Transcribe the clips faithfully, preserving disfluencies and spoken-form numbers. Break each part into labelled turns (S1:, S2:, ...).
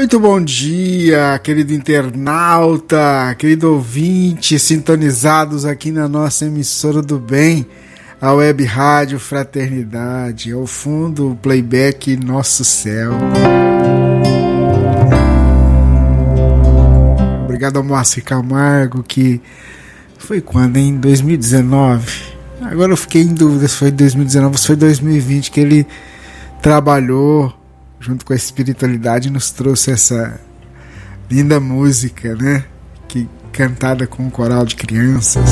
S1: Muito bom dia, querido internauta, querido ouvinte, sintonizados aqui na nossa emissora do bem, a Web Rádio Fraternidade. Ao fundo, o playback Nosso Céu. Obrigado ao Moacir Camargo, que foi quando, em dois mil e dezenove? Agora eu fiquei em dúvida se foi dois mil e dezenove ou se foi dois mil e vinte que ele trabalhou junto com a espiritualidade e nos trouxe essa linda música, né? Que, cantada com um coral de crianças.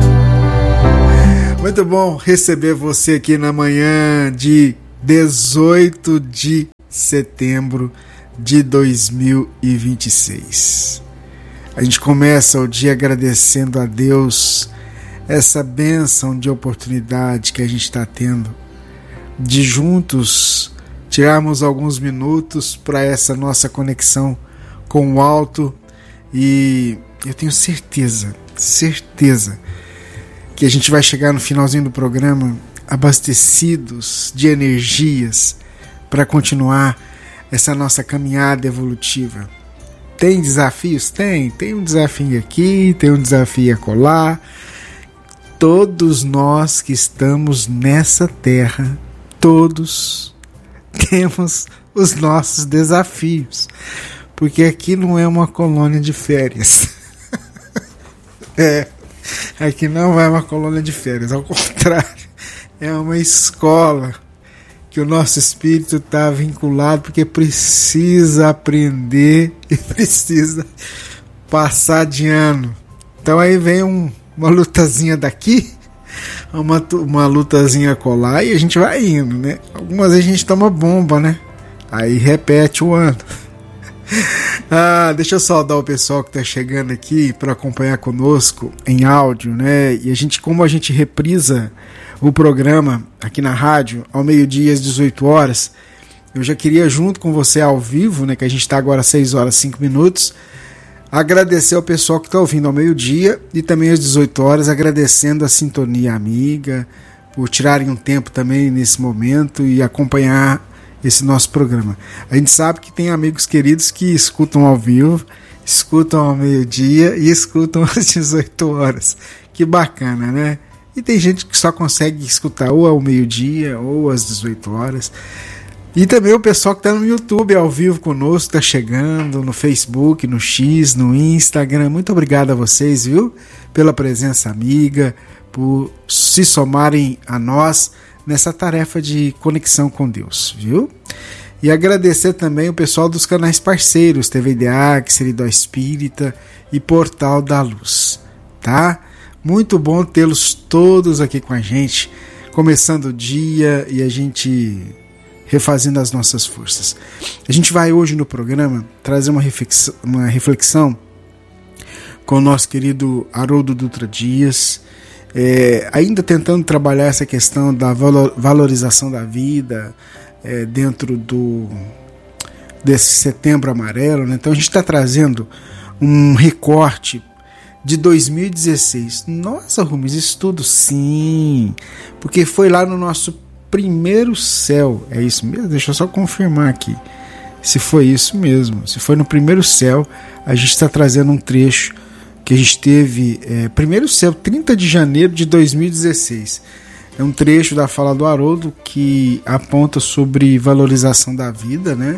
S1: Muito bom receber você aqui na manhã de dezoito de setembro de dois mil e vinte e seis. A gente começa o dia agradecendo a Deus essa bênção de oportunidade que a gente está tendo de juntos tirarmos alguns minutos para essa nossa conexão com o alto, e eu tenho certeza, certeza que a gente vai chegar no finalzinho do programa abastecidos de energias para continuar essa nossa caminhada evolutiva. Tem desafios? Tem. Tem um desafio aqui, tem um desafio acolá. Todos nós que estamos nessa terra, todos temos os nossos desafios, porque aqui não é uma colônia de férias. É, aqui não é uma colônia de férias, ao contrário, é uma escola que o nosso espírito está vinculado, porque precisa aprender e precisa passar de ano. Então aí vem um, uma lutazinha daqui, uma, uma lutazinha colar, e a gente vai indo, né? Algumas vezes a gente toma bomba, né? Aí repete o ano. Ah, deixa eu saudar o pessoal que está chegando aqui para acompanhar conosco em áudio, né? E a gente, como a gente reprisa o programa aqui na rádio ao meio-dia às dezoito horas, eu já queria, junto com você ao vivo, né, que a gente está agora às seis horas e cinco minutos, agradecer ao pessoal que está ouvindo ao meio-dia e também às dezoito horas, agradecendo a sintonia amiga, por tirarem um tempo também nesse momento e acompanhar esse nosso programa. A gente sabe que tem amigos queridos que escutam ao vivo, escutam ao meio-dia e escutam às dezoito horas. Que bacana, né? E tem gente que só consegue escutar ou ao meio-dia ou às dezoito horas. E também o pessoal que está no YouTube ao vivo conosco, está chegando, no Facebook, no X, no Instagram. Muito obrigado a vocês, viu? Pela presença amiga, por se somarem a nós nessa tarefa de conexão com Deus, viu? E agradecer também o pessoal dos canais parceiros, T V I D E A C, Seridó Espírita e Portal da Luz, tá? Muito bom tê-los todos aqui com a gente, começando o dia e a gente refazendo as nossas forças. A gente vai hoje no programa trazer uma reflexão, uma reflexão com o nosso querido Haroldo Dutra Dias, é, ainda tentando trabalhar essa questão da valorização da vida é, dentro do, desse setembro amarelo, né? Então a gente está trazendo um recorte de dois mil e dezesseis. Nossa, Rubens, isso tudo sim, porque foi lá no nosso primeiro céu. É isso mesmo? Deixa eu só confirmar aqui se foi isso mesmo. Se foi no primeiro céu, a gente está trazendo um trecho que a gente teve, é, primeiro céu, trinta de janeiro de dois mil e dezesseis. É um trecho da fala do Haroldo que aponta sobre valorização da vida, né?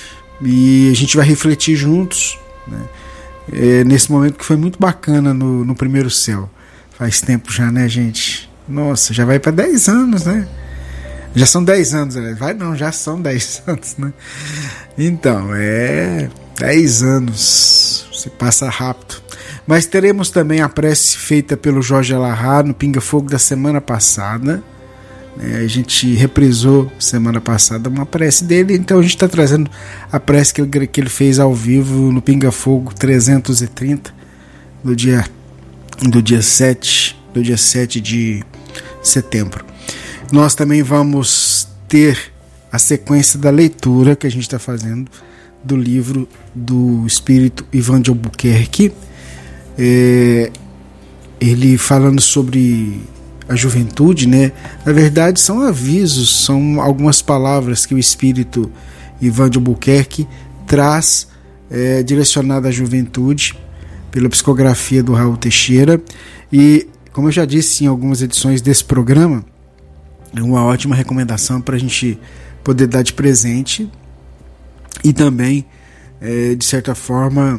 S1: E a gente vai refletir juntos, né? É, nesse momento que foi muito bacana no, no primeiro céu. Faz tempo já, né, gente? Nossa, já vai para dez anos, né? Já são dez anos, né? Vai não, já são dez anos, né? Então, é dez anos, se passa rápido. Mas teremos também a prece feita pelo Jorge Alahá no Pinga Fogo da semana passada. É, a gente reprisou semana passada uma prece dele, então a gente está trazendo a prece que ele, que ele fez ao vivo no Pinga Fogo trezentos e trinta, do dia, do dia sete, do dia sete de setembro. Nós também vamos ter a sequência da leitura que a gente está fazendo do livro do Espírito Ivan de Albuquerque, é, ele falando sobre a juventude, né? Na verdade são avisos, são algumas palavras que o Espírito Ivan de Albuquerque traz é, direcionada à juventude, pela psicografia do Raul Teixeira. E, como eu já disse em algumas edições desse programa, é uma ótima recomendação para a gente poder dar de presente e também, é, de certa forma,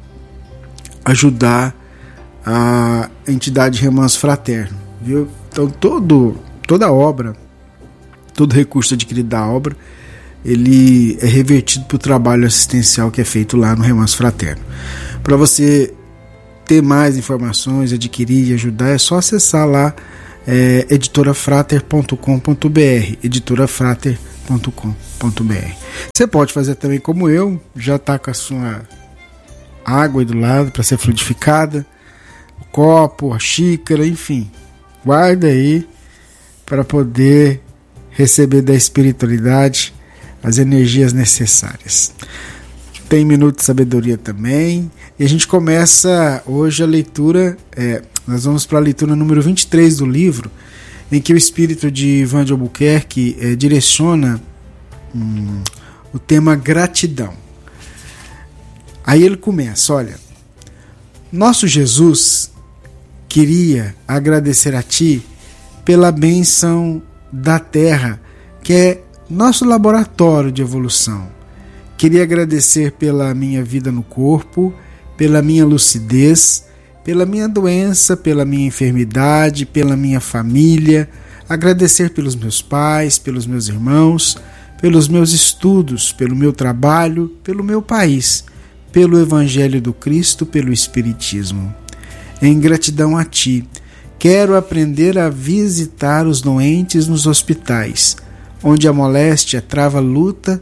S1: ajudar a entidade Remanso Fraterno, viu? Então todo, toda a obra, todo recurso adquirido da obra, ele é revertido para o trabalho assistencial que é feito lá no Remanso Fraterno. Para você ter mais informações, adquirir e ajudar, é só acessar lá é, editora frater ponto com ponto b r, editora frater ponto com ponto b r. Você pode fazer também como eu, já está com a sua água aí do lado para ser fluidificada, o copo, a xícara, enfim, guarda aí para poder receber da espiritualidade as energias necessárias. Tem Minuto de Sabedoria também, e a gente começa hoje a leitura, é, nós vamos para a leitura número vinte e três do livro, em que o espírito de Ivan de Albuquerque é, direciona hum, o tema gratidão. Aí ele começa, olha, nosso Jesus queria agradecer a ti pela bênção da terra, que é nosso laboratório de evolução. Queria agradecer pela minha vida no corpo, pela minha lucidez, pela minha doença, pela minha enfermidade, pela minha família, agradecer pelos meus pais, pelos meus irmãos, pelos meus estudos, pelo meu trabalho, pelo meu país, pelo Evangelho do Cristo, pelo Espiritismo. Em gratidão a ti, quero aprender a visitar os doentes nos hospitais, onde a moléstia trava luta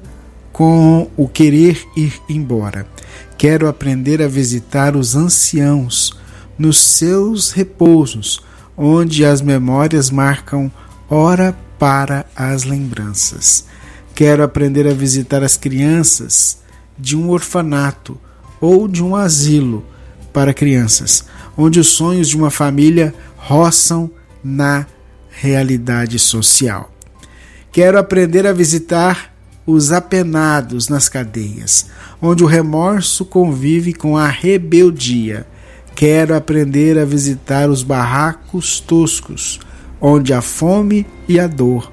S1: com o querer ir embora. Quero aprender a visitar os anciãos nos seus repousos, onde as memórias marcam hora para as lembranças. Quero aprender a visitar as crianças de um orfanato ou de um asilo para crianças, onde os sonhos de uma família roçam na realidade social. Quero aprender a visitar os apenados nas cadeias, onde o remorso convive com a rebeldia. Quero aprender a visitar os barracos toscos, onde a fome e a dor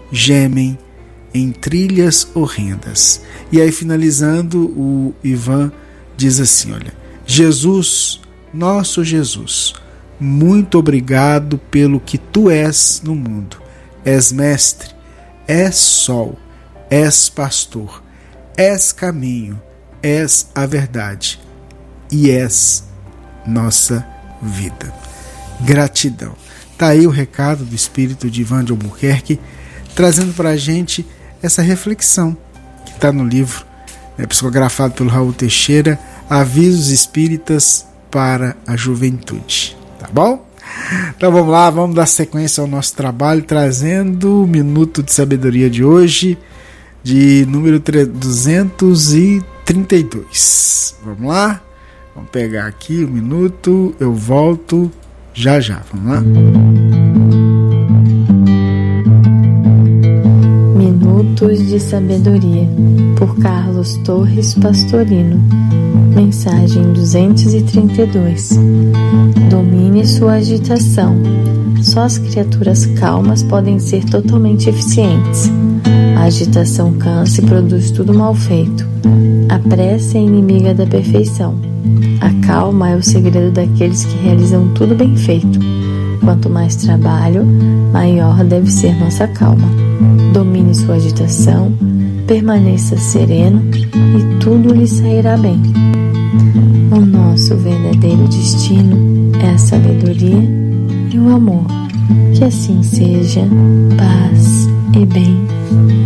S1: gemem em trilhas horrendas. E aí, finalizando, o Ivan diz assim, olha, Jesus, nosso Jesus, muito obrigado pelo que tu és no mundo. És mestre, és sol, és pastor, és caminho, és a verdade e és nossa vida. Gratidão. Está aí o recado do espírito de Ivan de Albuquerque, trazendo para a gente essa reflexão que está no livro, né, psicografado pelo Raul Teixeira, Avisos Espíritas para a Juventude. Tá bom? Então vamos lá, vamos dar sequência ao nosso trabalho, trazendo o Minuto de Sabedoria de hoje, de número duzentos e trinta e dois. Vamos lá? Vamos pegar aqui o minuto, eu volto já já. Vamos lá?
S2: Minutos de Sabedoria, por Carlos Torres Pastorino. Mensagem duzentos e trinta e dois. Domine sua agitação. Só as criaturas calmas podem ser totalmente eficientes. A agitação cansa e produz tudo mal feito. A pressa é inimiga da perfeição. A calma é o segredo daqueles que realizam tudo bem feito. Quanto mais trabalho, maior deve ser nossa calma. Domine sua agitação, permaneça sereno e tudo lhe sairá bem. O nosso verdadeiro destino é a sabedoria e o amor. Que assim seja, paz e bem.